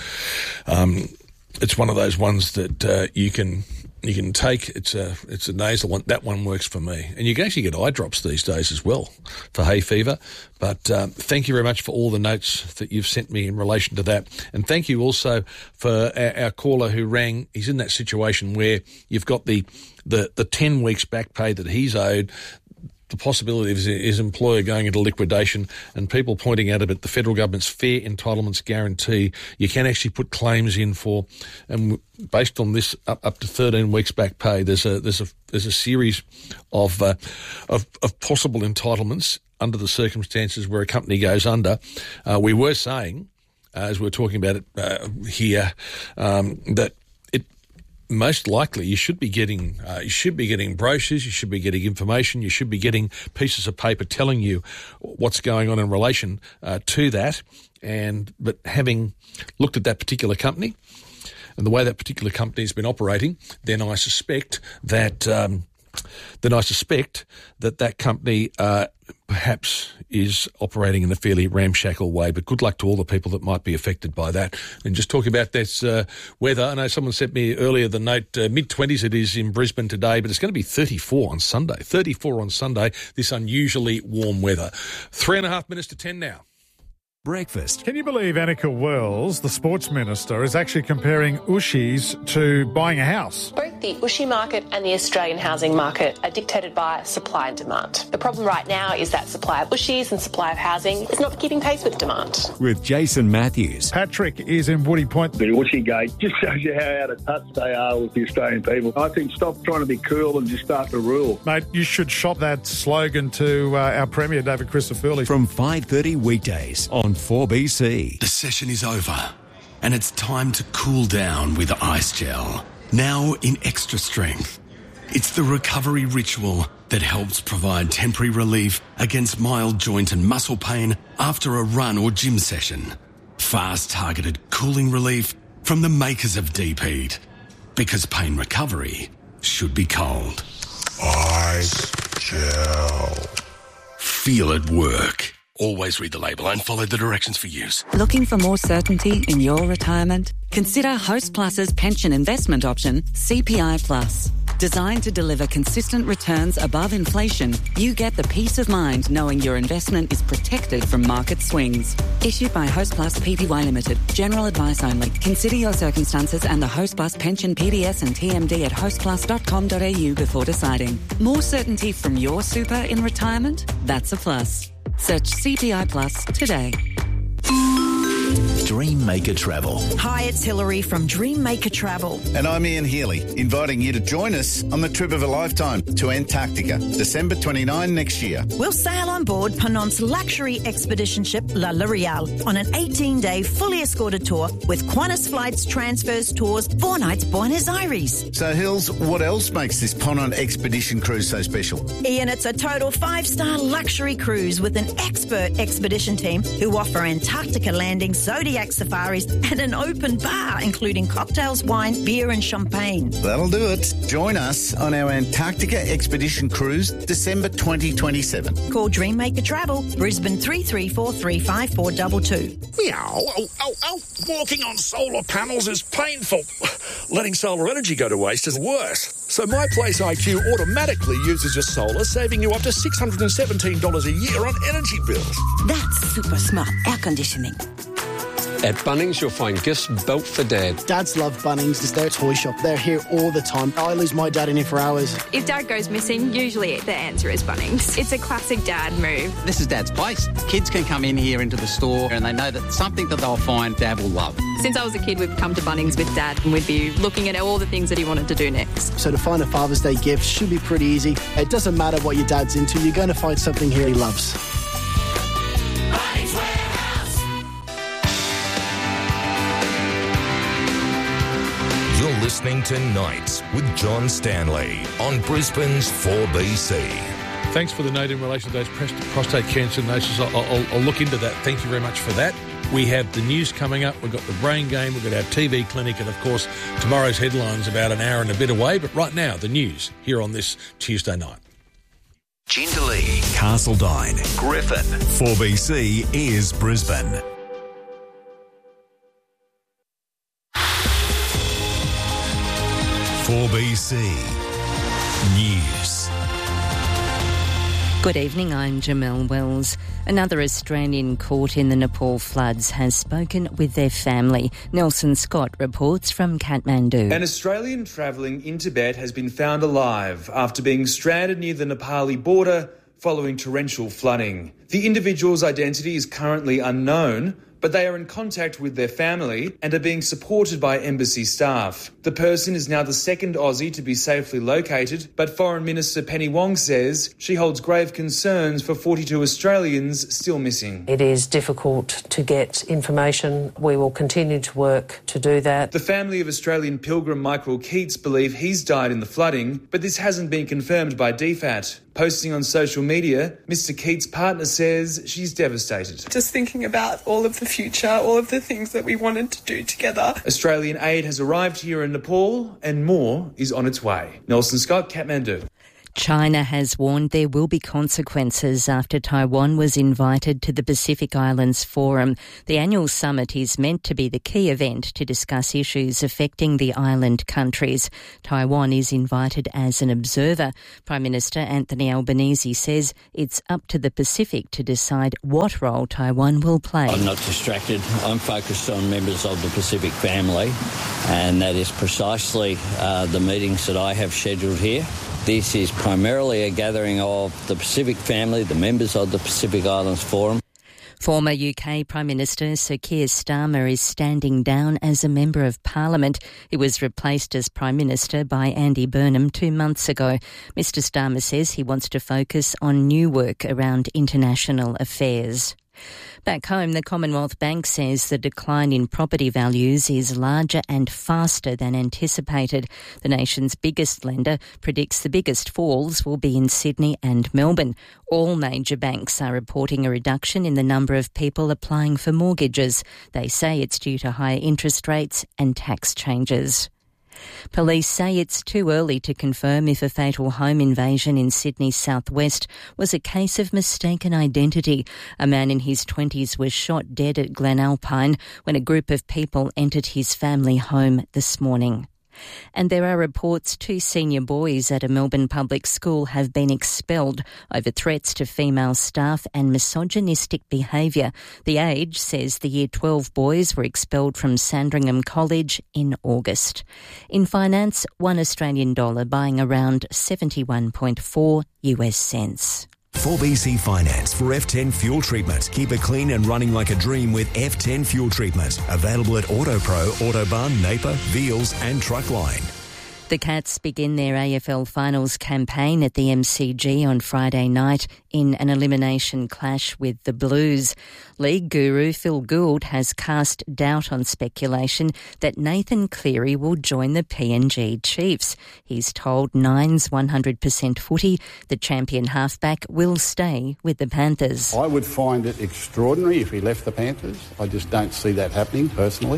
S1: um, it's one of those ones that uh, you can you can take. It's a it's a nasal one. That one works for me, and you can actually get eye drops these days as well for hay fever. But um, thank you very much for all the notes that you've sent me in relation to that, and thank you also for our, our caller who rang. He's in that situation where you've got the the the ten weeks back pay that he's owed. The possibility of his employer going into liquidation, and people pointing out about the federal government's fair entitlements guarantee. You can actually put claims in for, and based on this, up, up to thirteen weeks back pay. There's a there's a there's a series of uh, of, of possible entitlements under the circumstances where a company goes under. Uh, we were saying, uh, as we were talking about it uh, here, um, that. most likely you should be getting uh, you should be getting brochures, you should be getting information, you should be getting pieces of paper telling you what's going on in relation uh, to that. And but having looked at that particular company and the way that particular company has been operating, then I suspect that um, then I suspect that that company uh, perhaps is operating in a fairly ramshackle way. But good luck to all the people that might be affected by that. And just talking about this uh, weather, I know someone sent me earlier the note, uh, mid-twenties it is in Brisbane today, but it's going to be thirty-four on Sunday. thirty-four on Sunday, this unusually warm weather. Three and a half minutes to ten now.
S2: Breakfast. Can you believe Annika Wells, the sports minister, is actually comparing Ushies to buying a house?
S8: Both the Ushi market and the Australian housing market are dictated by supply and demand. The problem right now is that supply of Ushies and supply of housing is not keeping pace with demand.
S2: With Jason Matthews. Patrick is in Woody Point.
S9: The Ushi gate just shows you how out of touch they are with the Australian people. I think stop trying to be cool and just start to rule.
S2: Mate, you should shop that slogan to uh, our Premier, David Christofouli.
S15: From five thirty weekdays on four B C.
S20: The session is over, and it's time to cool down with Ice Gel. Now in extra strength. It's the recovery ritual that helps provide temporary relief against mild joint and muscle pain after a run or gym session. Fast targeted cooling relief from the makers of Deep Heat. Because pain recovery should be cold. Ice Gel. Feel it work. Always read the label and follow the directions for use.
S10: Looking for more certainty in your retirement? Consider Host Plus's pension investment option, C P I Plus. Designed to deliver consistent returns above inflation, you get the peace of mind knowing your investment is protected from market swings. Issued by Host Plus Pty Limited. General advice only. Consider your circumstances and the Host Plus pension P D S and T M D at host plus dot com dot a u before deciding. More certainty from your super in retirement? That's a plus. Search C P I Plus today.
S15: Dream Maker Travel.
S16: Hi, it's Hilary from Dream Maker Travel.
S12: And I'm Ian Healy, inviting you to join us on the trip of a lifetime to Antarctica, December twenty-ninth next year.
S16: We'll sail on board Ponant's luxury expedition ship La L'Oreal on an eighteen-day fully escorted tour with Qantas Flights, Transfers, Tours, four nights Buenos Aires.
S12: So, Hills, what else makes this Ponant expedition cruise so special?
S16: Ian, it's a total five-star luxury cruise with an expert expedition team who offer Antarctica landings, Zodiac safaris and an open bar including cocktails, wine, beer and champagne.
S12: That'll do it. Join us on our Antarctica expedition cruise December twenty twenty-seven.
S16: Call Dream Maker Travel, Brisbane three three four three five four two two.
S7: Meow. Oh, oh, oh. Walking on solar panels is painful. Letting solar energy go to waste is worse. So My Place I Q automatically uses your solar, saving you up to six hundred seventeen dollars a year on energy bills.
S16: That's super smart air conditioning.
S18: At Bunnings, you'll find gifts built for Dad.
S14: Dads love Bunnings. It's their toy shop. They're here all the time. I lose my dad in here for hours.
S27: If Dad goes missing, usually the answer is Bunnings. It's a classic Dad move.
S28: This is Dad's place. Kids can come in here into the store and they know that something that they'll find Dad will love.
S27: Since I was a kid, we've come to Bunnings with Dad and we'd be looking at all the things that he wanted to do next.
S14: So to find a Father's Day gift should be pretty easy. It doesn't matter what your dad's into. You're going to find something here he loves.
S15: Bunnings Warehouse. You're listening to Nights with John Stanley on Brisbane's four B C.
S1: Thanks for the note in relation to those prostate cancer notices. I'll, I'll, I'll look into that. Thank you very much for that. We have the news coming up. We've got the brain game. We've got our T V clinic. And, of course, tomorrow's headline's about an hour and a bit away. But right now, the news here on this Tuesday night.
S15: Jindalee, Castledine, Griffin. four B C is Brisbane. four B C News.
S29: Good evening, I'm Jamelle Wells. Another Australian caught in the Nepal floods has spoken with their family. Nelson Scott reports from Kathmandu.
S30: An Australian travelling in Tibet has been found alive after being stranded near the Nepali border following torrential flooding. The individual's identity is currently unknown, but they are in contact with their family and are being supported by embassy staff. The person is now the second Aussie to be safely located, but Foreign Minister Penny Wong says she holds grave concerns for forty-two Australians still missing.
S3: It is difficult to get information. We will continue to work to do that.
S30: The family of Australian pilgrim Michael Keats believe he's died in the flooding, but this hasn't been confirmed by D F A T. Posting on social media, Mister Keats' partner says she's devastated.
S4: Just thinking about all of the future, all of the things that we wanted to do together.
S30: Australian aid has arrived here in Nepal and more is on its way. Nelson Scott, Kathmandu.
S29: China has warned there will be consequences after Taiwan was invited to the Pacific Islands Forum. The annual summit is meant to be the key event to discuss issues affecting the island countries. Taiwan is invited as an observer. Prime Minister Anthony Albanese says it's up to the Pacific to decide what role Taiwan will play.
S5: I'm not distracted. I'm focused on members of the Pacific family, and that is precisely uh, the meetings that I have scheduled here. This is primarily a gathering of the Pacific family, the members of the Pacific Islands Forum.
S29: Former U K Prime Minister Sir Keir Starmer is standing down as a Member of Parliament. He was replaced as Prime Minister by Andy Burnham two months ago. Mister Starmer says he wants to focus on new work around international affairs. Back home, the Commonwealth Bank says the decline in property values is larger and faster than anticipated. The nation's biggest lender predicts the biggest falls will be in Sydney and Melbourne. All major banks are reporting a reduction in the number of people applying for mortgages. They say it's due to higher interest rates and tax changes. Police say it's too early to confirm if a fatal home invasion in Sydney's southwest was a case of mistaken identity. A man in his twenties was shot dead at Glenalpine when a group of people entered his family home this morning. And there are reports two senior boys at a Melbourne public school have been expelled over threats to female staff and misogynistic behaviour. The Age says the Year twelve boys were expelled from Sandringham College in August. In finance, one Australian dollar buying around seventy-one point four U S cents.
S15: four B C Finance for F ten fuel treatment. Keep it clean and running like a dream with F ten fuel treatment. Available at AutoPro, Autobahn, Napier, Veals and Truckline.
S29: The Cats begin their A F L Finals campaign at the M C G on Friday night in an elimination clash with the Blues. League guru Phil Gould has cast doubt on speculation that Nathan Cleary will join the P N G Chiefs. He's told Nine's one hundred percent Footy the champion halfback will stay with the Panthers.
S6: I would find it extraordinary if he left the Panthers. I just don't see that happening personally.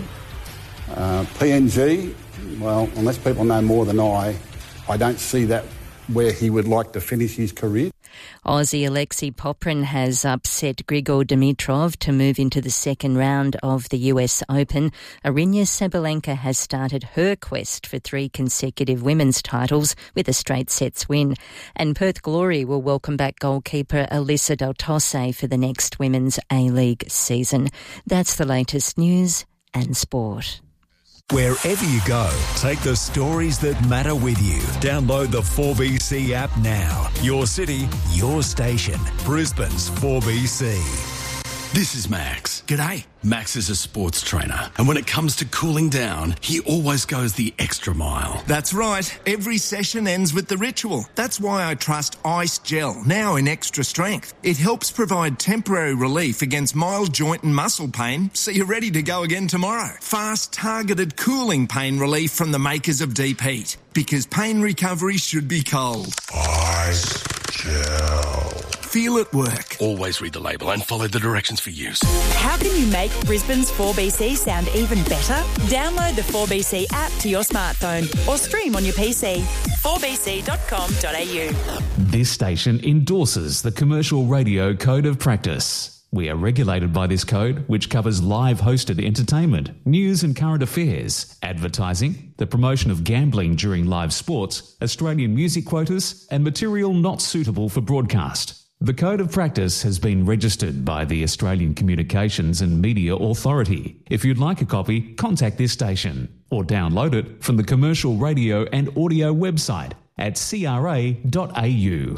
S6: Uh, P N G, well, unless people know more than I, I don't see that where he would like to finish his career.
S29: Aussie Alexei Poprin has upset Grigor Dimitrov to move into the second round of the U S Open. Aryna Sabalenka has started her quest for three consecutive women's titles with a straight sets win. And Perth Glory will welcome back goalkeeper Alyssa Del Tosse for the next Women's A-League season. That's the latest news and sport.
S15: Wherever you go, take the stories that matter with you. Download the four B C app now. Your city, your station. Brisbane's four B C.
S20: This is Max. G'day. Max is a sports trainer, and when it comes to cooling down, he always goes the extra mile.
S11: That's right. Every session ends with the ritual. That's why I trust Ice Gel, now in extra strength. It helps provide temporary relief against mild joint and muscle pain, so you're ready to go again tomorrow. Fast, targeted cooling pain relief from the makers of Deep Heat, because pain recovery should be cold.
S20: Ice Gel.
S11: Feel it work.
S20: Always read the label and follow the directions for use.
S13: How can you make Brisbane's four B C sound even better? Download the four B C app to your smartphone or stream on your P C. four b c dot com dot a u.
S17: This station endorses the Commercial Radio Code of Practice. We are regulated by this code, which covers live hosted entertainment, news and current affairs, advertising, the promotion of gambling during live sports, Australian music quotas, and material not suitable for broadcast. The Code of Practice has been registered by the Australian Communications and Media Authority. If you'd like a copy, contact this station or download it from the Commercial Radio and Audio website at c r a dot a u.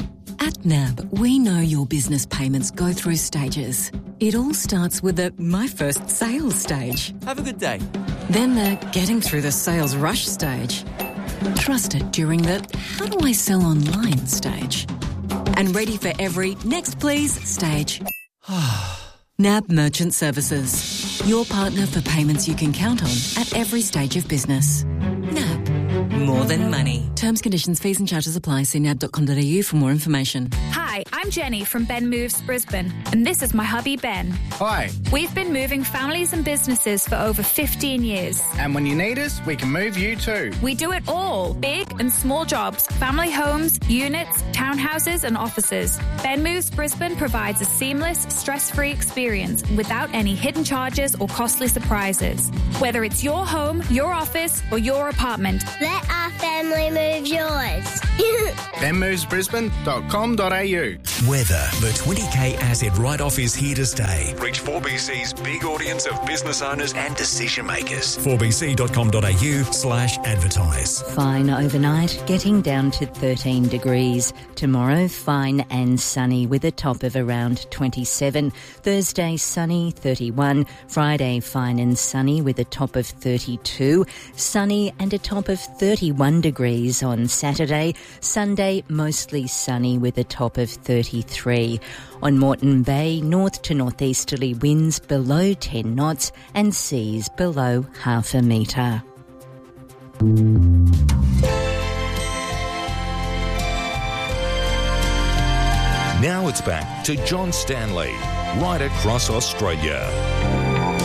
S2: At N A B, we know your business payments go through stages. It all starts with the my first sales stage.
S8: Have a good day.
S2: Then the getting through the sales rush stage. Trusted during the how do I sell online stage. And ready for every next please stage. N A B Merchant Services. Your partner for payments you can count on at every stage of business. N A B. More than money. Terms, conditions, fees and charges apply. See nab dot com dot a u for more information.
S9: Hi, I'm Jenny from Ben Moves Brisbane, and this is my hubby Ben.
S19: Hi.
S9: We've been moving families and businesses for over fifteen years.
S19: And when you need us, we can move you too.
S9: We do it all, big and small jobs, family homes, units, townhouses and offices. Ben Moves Brisbane provides a seamless, stress-free experience without any hidden charges or costly surprises. Whether it's your home, your office or your apartment,
S21: let our family move yours.
S19: ben moves brisbane dot com dot a u.
S15: Weather. The twenty K asset write-off is here to stay. Reach four B C's big audience of business owners and decision makers. four b c dot com dot a u slash advertise.
S29: Fine overnight, getting down to thirteen degrees. Tomorrow, fine and sunny with a top of around twenty-seven. Thursday, sunny, thirty-one. Friday, fine and sunny with a top of thirty-two. Sunny and a top of thirty-one degrees on Saturday. Sunday, mostly sunny with a top of thirty-three. On Moreton Bay, north to northeasterly winds below ten knots and seas below half a metre.
S22: Now it's back to John Stanley, right across Australia.